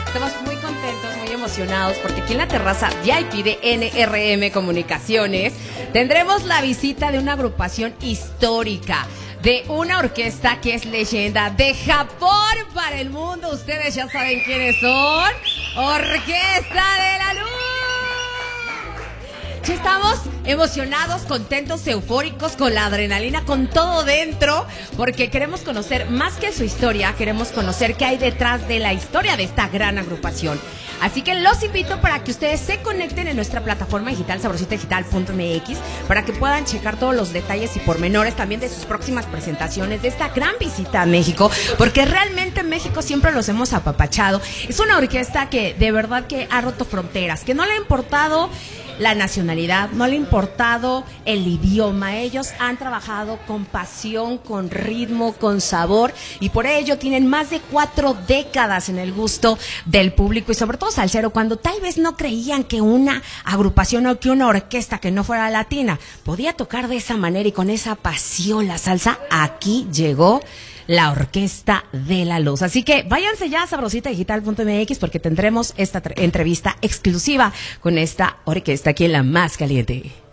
Estamos muy contentos, muy emocionados, porque aquí en la terraza VIP de NRM Comunicaciones tendremos la visita de una agrupación histórica, de una orquesta que es leyenda de Japón para el mundo. Ustedes ya saben quiénes son. Orquesta de la Luz. Ya estamos emocionados, contentos, eufóricos, con la adrenalina, con todo dentro, porque queremos conocer más que su historia, queremos conocer qué hay detrás de la historia de esta gran agrupación. Así que los invito para que ustedes se conecten en nuestra plataforma digital, sabrositadigital.mx, para que puedan checar todos los detalles y pormenores también de sus próximas presentaciones, de esta gran visita a México, porque realmente en México siempre los hemos apapachado. Es una orquesta que de verdad que ha roto fronteras, que no le ha importado la nacionalidad, no le ha importado el idioma. Ellos han trabajado con pasión, con ritmo, con sabor, y por ello tienen más de 4 décadas en el gusto del público y sobre todo salsero. Cuando tal vez no creían que una agrupación o que una orquesta que no fuera latina podía tocar de esa manera y con esa pasión la salsa, aquí llegó la Orquesta de la Luz. Así que váyanse ya a sabrositadigital.mx porque tendremos esta entrevista exclusiva con esta orquesta aquí en La Más Caliente.